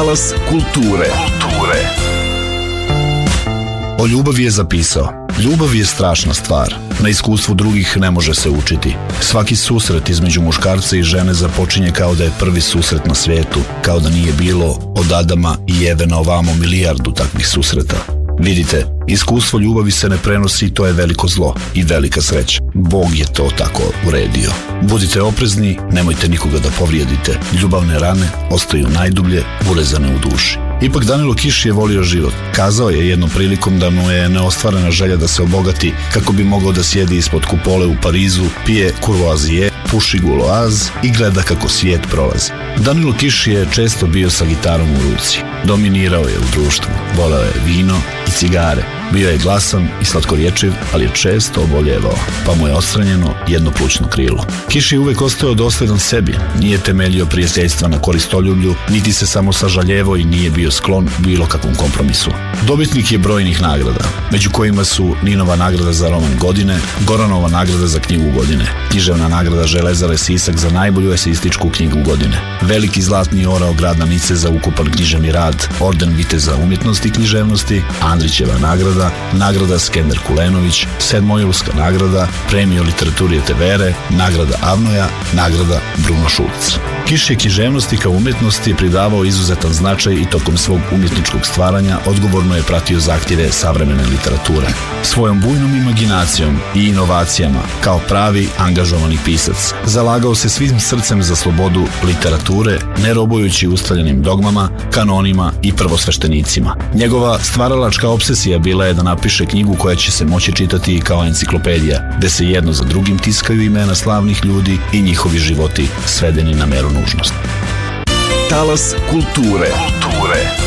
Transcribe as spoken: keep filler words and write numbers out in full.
Talas kulture. Kulture. O ljubavi je zapisao: ljubav je strašna stvar. Na iskustvu drugih ne može se učiti. Svaki susret između muškarca i žene započinje kao da je prvi susret na svetu, kao da nije bilo od Adama i Eve na ovamo milijardu takvih susreta. Vidite, iskustvo ljubavi se ne prenosi i to je veliko zlo i velika sreća. Bog je to tako uredio. Budite oprezni, nemojte nikoga da povrijedite. Ljubavne rane ostaju najdublje urezane u duši. Ipak Danilo Kiš je volio život. Kazao je jednom prilikom da mu je neostvarena želja da se obogati kako bi mogao da sjedi ispod kupole u Parizu, pije kurvoazije, puši guloaz i gleda kako svijet prolazi. Danilo Kiš je često bio sa gitarom u ruci. Dominirao je u društvu. Voleo je vino i cigare. Bio je glasan i slatkorječiv, ali je često oboljevao, pa mu je odstranjeno jedno plućno krilo. Kiš je uvek ostao dosledan sebi. Nije temeljio prijateljstva na koristoljublju, niti se samo sažaljevo i nije bio sklon bilo kakvom kompromisu. Dobitnik je brojnih nagrada, među kojima su Ninova nagrada za roman godine, Goranova nagrada za knjigu godine, književna nagrada Železare Sisak za najbolju eseističku knjigu godine, veliki zlatni orao grada Nice za ukupan književni rad, orden Viteza umjetnosti i književnosti, Andrićeva nagrada, nagrada Skender Kulenović, Sedmojulska nagrada, premio Literaturije Tevere, nagrada Avnoja, nagrada Bruno Šulc. Kiš je književnosti kao umjetnosti pridavao izuzetan značaj i tokom svog umjetničkog stvaranja odgovorno je pratio zahtjeve savremene literature. Svojom bujnom imaginacijom i inovacijama, kao pravi angažovani pisac, zalagao se svim srcem za slobodu literature, ne robujući ustaljenim dogmama, kanonima i prvosveštenicima. Njegova stvaralačka obsesija bila je da napiše knjigu koja će se moći čitati kao enciklopedija, gde se jedno za drugim tiskaju imena slavnih ljudi i njihovi životi svedeni na meru nužnosti. Talas kulture. Kulture.